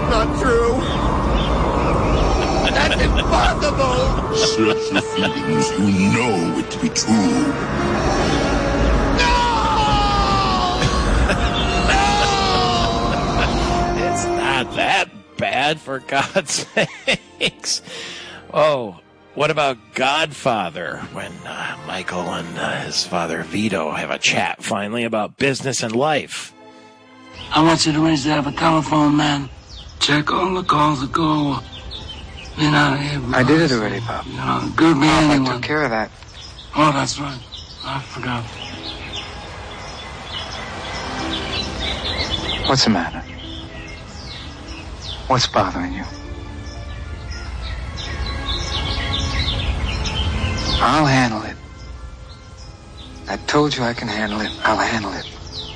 not true. That's impossible. Search your feelings. You know it to be true. It's not that bad, for God's sakes. Oh, what about Godfather, when Michael and his father Vito have a chat finally about business and life? I want you to arrange to have a telephone man check all the calls that go in out of here. I did it already, Pop. You know, could be anyone. I took care of that. Oh, that's right. I forgot. What's the matter? What's bothering you? I'll handle it. I told you I can handle it. I'll handle it.